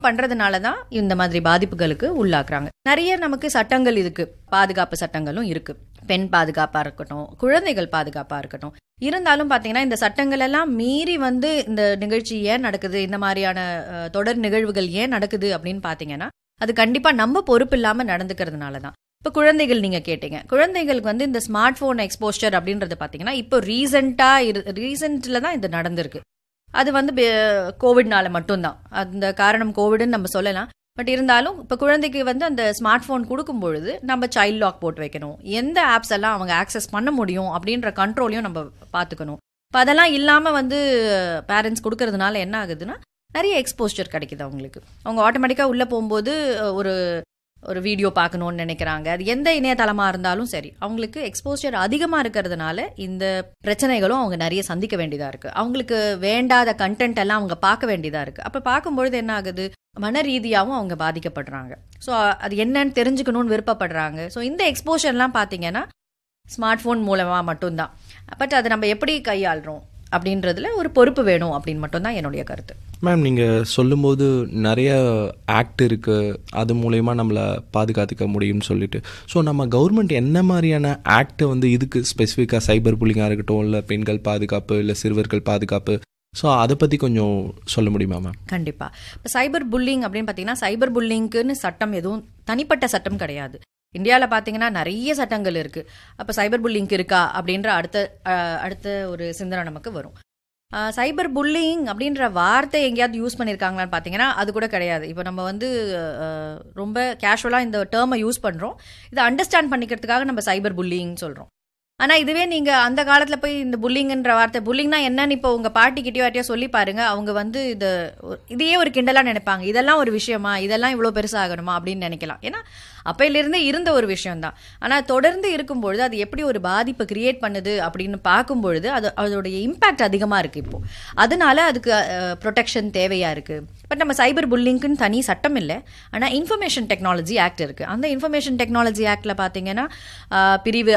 பண்றதுனால தான் இந்த மாதிரி பாதிப்புகளுக்கு உள்ளாக்குறாங்க. நிறைய நமக்கு சட்டங்கள் இருக்கு, பாதுகாப்பு சட்டங்களும் இருக்கு. பெண் பாதுகாப்பா இருக்கட்டும், குழந்தைகள் பாதுகாப்பா இருக்கட்டும். இருந்தாலும் பாத்தீங்கன்னா இந்த சட்டங்கள் எல்லாம் மீறி இந்த நிகழ்ச்சி ஏன் நடக்குது, இந்த மாதிரியான தொடர் நிகழ்வுகள் ஏன் நடக்குது அப்படின்னு பாத்தீங்கன்னா அது கண்டிப்பா நம்ம பொறுப்பு இல்லாம நடந்துக்கிறதுனாலதான். இப்ப குழந்தைகள் நீங்க கேட்டீங்க, குழந்தைகளுக்கு இந்த ஸ்மார்ட் போன் எக்ஸ்போஸ்டர் அப்படின்றது பாத்தீங்கன்னா இப்போ ரீசென்ட்ல தான் இது நடந்திருக்கு. அது கோவிட்னால மட்டும்தான், அந்த காரணம் கோவிட்னு நம்ம சொல்லலாம். பட் இருந்தாலும் இப்ப குழந்தைக்கு அந்த ஸ்மார்ட் போன் கொடுக்கும் பொழுது நம்ம சைல்ட் லாக் போட்டு வைக்கணும், எந்த ஆப்ஸ் எல்லாம் அவங்க ஆக்சஸ் பண்ண முடியும் அப்படின்ற கண்ட்ரோலையும் நம்ம பாத்துக்கணும். இப்ப அதெல்லாம் இல்லாம பேரண்ட்ஸ் கொடுக்கறதுனால என்ன ஆகுதுன்னா நிறைய எக்ஸ்போஸ்டர் கிடைக்குது அவங்களுக்கு. அவங்க ஆட்டோமேட்டிக்கா உள்ள போகும்போது ஒரு வீடியோ பார்க்கணும்னு நினைக்கிறாங்க. அது எந்த இணையதளமா இருந்தாலும் சரி, அவங்களுக்கு எக்ஸ்போஸ்டர் அதிகமா இருக்கிறதுனால இந்த பிரச்சனைகளும் அவங்க நிறைய சந்திக்க வேண்டியதா இருக்கு. அவங்களுக்கு வேண்டாத கண்டென்ட் எல்லாம் அவங்க பார்க்க வேண்டியதா இருக்கு. அப்ப பார்க்கும்பொழுது என்ன ஆகுது, மன ரீதியாகவும் அவங்க பாதிக்கப்படுறாங்க. ஸோ அது என்னன்னு தெரிஞ்சுக்கணும்னு விருப்பப்படுறாங்க. ஸோ இந்த எக்ஸ்போஷர்லாம் பார்த்தீங்கன்னா ஸ்மார்ட் போன் மூலமா மட்டும்தான். பட் அதை நம்ம எப்படி கையாளுறோம் அப்படின்றதுல ஒரு பொறுப்பு வேணும் அப்படின்னு மட்டும்தான் என்னுடைய கருத்து. மேம், நீங்கள் சொல்லும்போது நிறைய ஆக்ட் இருக்குது, அது மூலயமா நம்மளை பாதுகாத்துக்க முடியும்னு சொல்லிட்டு. ஸோ நம்ம கவர்மெண்ட் என்ன மாதிரியான ஆக்ட் இதுக்கு ஸ்பெசிஃபிக்காக சைபர் புல்லிங்காக இருக்கட்டும், இல்லை பெண்கள் பாதுகாப்பு, இல்லை சிறுவர்கள் பாதுகாப்பு, ஸோ அதை பற்றி கொஞ்சம் சொல்ல முடியுமா மேம்? கண்டிப்பாக. இப்போ சைபர் புல்லிங் அப்படின்னு பார்த்தீங்கன்னா சைபர் புல்லிங்க்குன்னு சட்டம் எதுவும் தனிப்பட்ட சட்டம் கிடையாது. இந்தியாவில் பார்த்தீங்கன்னா நிறைய சட்டங்கள் இருக்குது. அப்போ சைபர் புல்லிங் இருக்கா அப்படின்ற அடுத்த ஒரு சிந்தனை நமக்கு வரும். சைபர் புல்லிங் அப்படின்ற வார்த்தை எங்கேயாவது யூஸ் பண்ணியிருக்காங்களான்னு பார்த்தீங்கன்னா அது கூட கிடையாது. இப்போ நம்ம ரொம்ப கேஷுவலாக இந்த டேர்மை யூஸ் பண்ணுறோம். இதை அண்டர்ஸ்டாண்ட் பண்ணிக்கிறதுக்காக நம்ம சைபர் புல்லிங் சொல்கிறோம். ஆனால் இதுவே நீங்கள் அந்த காலத்தில் போய் இந்த புல்லிங்கன்ற வார்த்தை, புல்லிங்னா என்னன்னு இப்போ உங்கள் பாட்டிக்கிட்டயோ யார்ட்டையோ சொல்லி பாருங்க, அவங்க இதையே ஒரு கிண்டலாக நினைப்பாங்க. இதெல்லாம் ஒரு விஷயமா, இதெல்லாம் இவ்வளோ பெருசாகணுமா அப்படின்னு நினைக்கலாம். ஏன்னா அப்பையிலிருந்து இருந்த ஒரு விஷயம்தான். ஆனால் தொடர்ந்து இருக்கும்பொழுது அது எப்படி ஒரு பாதிப்பை கிரியேட் பண்ணுது அப்படின்னு பார்க்கும்பொழுது அதோடைய இம்பாக்ட் அதிகமாக இருக்குது இப்போ. அதனால அதுக்கு ப்ரொடெக்ஷன் தேவையாக இருக்குது. பட் நம்ம சைபர் புல்லிங்க்குன்னு தனி சட்டம் இல்லை. ஆனால் இன்ஃபர்மேஷன் டெக்னாலஜி ஆக்ட் இருக்குது. அந்த இன்ஃபர்மேஷன் டெக்னாலஜி ஆக்டில் பார்த்தீங்கன்னா பிரிவு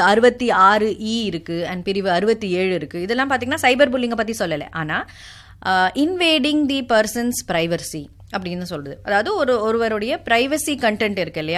66E இருக்குது அண்ட் பிரிவு 67 இருக்குது. இதெல்லாம் பார்த்தீங்கன்னா சைபர் புல்லிங்கை பற்றி சொல்லலை. ஆனால் இன்வேடிங் தி பர்சன்ஸ் பிரைவசி அப்படின்னு சொல்றது. அதாவது ஒருவருடைய பிரைவசி கண்டென்ட் இருக்கு இல்லையா,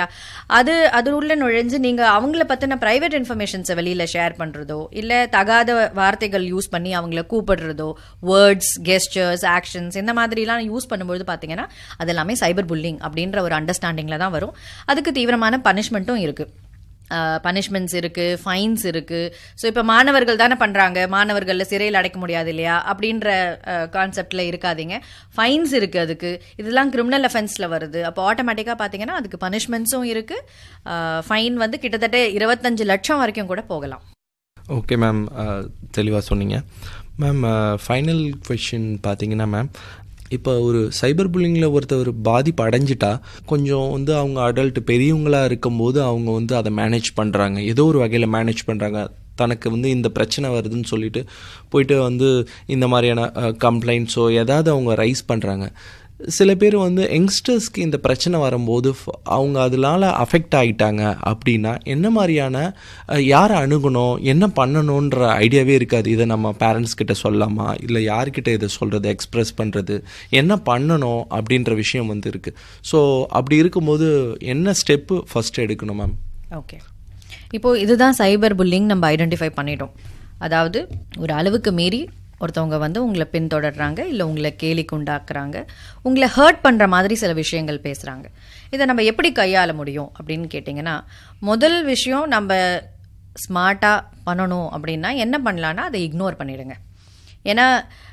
அது உள்ள நுழைஞ்சு நீங்க அவங்கள பத்தின பிரைவேட் இன்ஃபர்மேஷன்ஸை வெளியில ஷேர் பண்றதோ, இல்ல தகாத வார்த்தைகள் யூஸ் பண்ணி அவங்கள கூப்பிடுறதோ, வேர்ட்ஸ், கெஸ்டர்ஸ், ஆக்ஷன்ஸ் இந்த மாதிரிலாம் யூஸ் பண்ணும்போது பாத்தீங்கன்னா அது எல்லாமே சைபர் புல்லிங் அப்படின்ற ஒரு அண்டர்ஸ்டாண்டிங்ல தான் வரும். அதுக்கு தீவிரமான பனிஷ்மெண்ட்டும் இருக்கு. பனிஷ்மெண்ட்ஸ் இருக்கு, ஃபைன்ஸ் இருக்கு. ஸோ இப்போ மாணவர்கள் தானே பண்றாங்க, மாணவர்கள சிறையில் அடைக்க முடியாது இல்லையா அப்படின்ற கான்செப்ட்ல இருக்காதீங்க. ஃபைன்ஸ் இருக்கு, அதுக்கு இதெல்லாம் கிரிமினல் அஃபென்ஸ்ல வருது. அப்போ ஆட்டோமேட்டிக்கா பாத்தீங்கன்னா அதுக்கு பனிஷ்மெண்ட்ஸும் இருக்கு. ஃபைன் கிட்டத்தட்ட 25 லட்சம் வரைக்கும் கூட போகலாம். ஓகே மேம், தெளிவாக சொன்னீங்க மேம். ஃபைனல் கொஷின் பார்த்தீங்கன்னா மேம், இப்போ ஒரு சைபர் புல்லிங்கில் ஒருத்தர் பாதிப்பு அடைஞ்சிட்டா கொஞ்சம் அவங்க அடல்ட் பெரியவங்களாக இருக்கும்போது அவங்க அதை மேனேஜ் பண்ணுறாங்க, ஏதோ ஒரு வகையில் மேனேஜ் பண்ணுறாங்க. தனக்கு இந்த பிரச்சனை வருதுன்னு சொல்லிட்டு போயிட்டு இந்த மாதிரியான கம்ப்ளைண்ட்ஸோ ஏதாவது அவங்க ரைஸ் பண்ணுறாங்க. சில பேர் யங்ஸ்டர்ஸ்க்கு இந்த பிரச்சனை வரும்போது அவங்க அதனால அஃபெக்ட் ஆகிட்டாங்க அப்படின்னா என்ன மாதிரியான யாரை அணுகணும், என்ன பண்ணணுன்ற ஐடியாவே இருக்காது. இதை நம்ம பேரண்ட்ஸ் கிட்ட சொல்லலாமா, இல்லை யார்கிட்ட இதை சொல்கிறது, எக்ஸ்ப்ரெஸ் பண்ணுறது, என்ன பண்ணணும் அப்படின்ற விஷயம் இருக்குது. ஸோ அப்படி இருக்கும்போது என்ன ஸ்டெப்பு ஃபர்ஸ்ட் எடுக்கணும் மேம்? ஓகே, இப்போது இதுதான் சைபர் புல்லிங் நம்ம ஐடென்டிஃபை பண்ணிட்டோம். அதாவது ஒரு அளவுக்கு மீறி ஒருத்தவங்க உங்களை பின்தொடர்றாங்க, இல்லை உங்களை கேலிக்கு உண்டாக்குறாங்க, உங்களை ஹர்ட் பண்ணுற மாதிரி சில விஷயங்கள் பேசுகிறாங்க. இதை நம்ம எப்படி கையாள முடியும் அப்படின்னு கேட்டிங்கன்னா, முதல் விஷயம் நம்ம ஸ்மார்ட்டாக பண்ணணும் அப்படின்னா என்ன பண்ணலான்னா அதை இக்னோர் பண்ணிடுங்க. ஏன்னா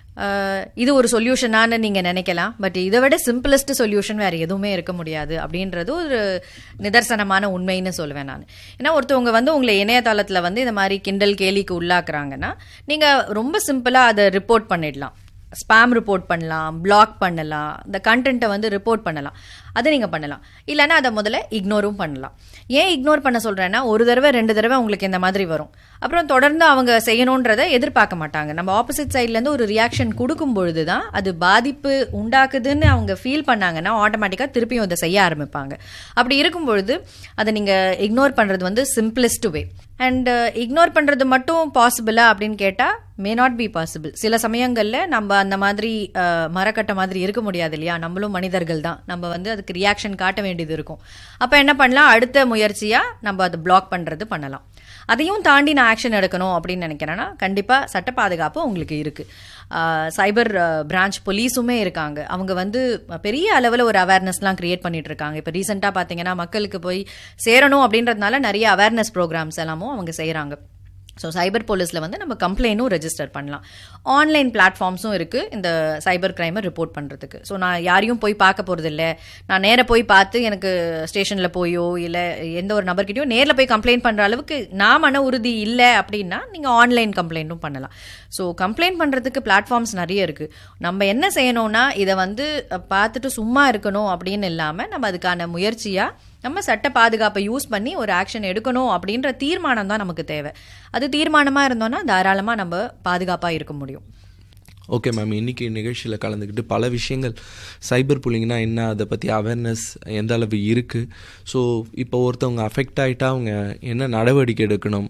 இது ஒரு சொல்யூஷனானு நீங்கள் நினைக்கலாம், பட் இதை விட சிம்பிளஸ்ட் சொல்யூஷன் வேறு எதுவுமே இருக்க முடியாது அப்படின்றது ஒரு நிதர்சனமான உண்மைன்னு சொல்லுவேன் நான். ஏன்னா ஒருத்தவங்க உங்களை இணையதளத்தில் இந்த மாதிரி கிண்டல் கேலிக்கு உள்ளாக்குறாங்கன்னா நீங்கள் ரொம்ப சிம்பிளாக அதை ரிப்போர்ட் பண்ணிடலாம். ஸ்பாம் ரிப்போர்ட் பண்ணலாம், பிளாக் பண்ணலாம், இந்த கண்டென்ட்டை ரிப்போர்ட் பண்ணலாம். அதை நீங்கள் பண்ணலாம். இல்லைன்னா அதை முதல்ல இக்னோரும் பண்ணலாம். ஏன் இக்னோர் பண்ண சொல்கிறேன்னா, ஒரு தடவை 2 தடவை உங்களுக்கு இந்த மாதிரி வரும், அப்புறம் தொடர்ந்து அவங்க செய்யணுன்றதை எதிர்பார்க்க மாட்டாங்க. நம்ம ஆப்போசிட் சைட்லேருந்து ஒரு ரியாக்ஷன் கொடுக்கும் பொழுது தான் அது பாதிப்பு உண்டாக்குதுன்னு அவங்க ஃபீல் பண்ணாங்கன்னா ஆட்டோமேட்டிக்காக திருப்பியும் அதை செய்ய ஆரம்பிப்பாங்க. அப்படி இருக்கும் பொழுது அதை நீங்கள் இக்னோர் பண்ணுறது சிம்பிளஸ்ட் வே. அண்ட் இக்னோர் பண்ணுறது மட்டும் பாசிபிளா அப்படின்னு கேட்டால் மே நாட் பி பாசிபிள். சில சமயங்களில் நம்ம அந்த மாதிரி மரக்கட்டை மாதிரி இருக்க முடியாது இல்லையா, நம்மளும் மனிதர்கள் தான், நம்ம வந்து அதுக்கு ரியாக்ஷன் காட்ட வேண்டியது இருக்கும். அப்போ என்ன பண்ணலாம், அடுத்த முயற்சியாக நம்ம அதை பிளாக் பண்ணுறது பண்ணலாம். அதையும் தாண்டி நான் ஆக்ஷன் எடுக்கணும் அப்படின்னு நினைக்கிறேன்னா கண்டிப்பாக சட்ட பாதுகாப்பு உங்களுக்கு இருக்குது. சைபர் பிரான்ச் போலீஸுமே இருக்காங்க. அவங்க வந்து பெரிய அளவில் ஒரு அவேர்னஸ்லாம் கிரியேட் பண்ணிட்டு இருக்காங்க. இப்போ ரீசெண்டாக பார்த்தீங்கன்னா மக்களுக்கு போய் சேரணும் அப்படின்றதுனால நிறைய அவேர்னஸ் ப்ரோக்ராம்ஸ் எல்லாமும் அவங்க செய்கிறாங்க. ஸோ சைபர் போலீஸில் வந்து நம்ம கம்ப்ளைண்ட்டும் ரெஜிஸ்டர் பண்ணலாம். ஆன்லைன் பிளாட்ஃபார்ம்ஸும் இருக்குது இந்த சைபர் கிரைமை ரிப்போர்ட் பண்ணுறதுக்கு. ஸோ நான் யாரையும் போய் பார்க்க போகிறது இல்லை, நான் நேராக போய் பார்த்து எனக்கு ஸ்டேஷனில் போயோ இல்லை எந்த ஒரு நபர்கிட்டையோ நேரில் போய் கம்ப்ளைண்ட் பண்ணுற அளவுக்கு நான் மன உறுதி இல்லை அப்படின்னா நீங்கள் ஆன்லைன் கம்ப்ளைண்ட்டும் பண்ணலாம். ஸோ கம்ப்ளைண்ட் பண்ணுறதுக்கு பிளாட்ஃபார்ம்ஸ் நிறைய இருக்குது. நம்ம என்ன செய்யணும்னா இதை வந்து பார்த்துட்டு சும்மா இருக்கணும் அப்படின்னு இல்லாமல் நம்ம அதுக்கான முயற்சியாக நம்ம சட்ட பாதுகாப்பை யூஸ் பண்ணி ஒரு ஆக்ஷன் எடுக்கணும் அப்படின்ற தீர்மானம் தான் நமக்கு தேவை. அது தீர்மானமாக இருந்தோன்னா தாராளமாக நம்ம பாதுகாப்பாக இருக்க முடியும். ஓகே மேம், இன்றைக்கி நிகழ்ச்சியில் கலந்துக்கிட்டு பல விஷயங்கள் சைபர் புல்லிங்னா என்ன, அதை பற்றி அவேர்னஸ் எந்த அளவு இருக்குது, ஸோ இப்போ ஒருத்தவங்க அஃபெக்ட் ஆகிட்டா அவங்க என்ன நடவடிக்கை எடுக்கணும்,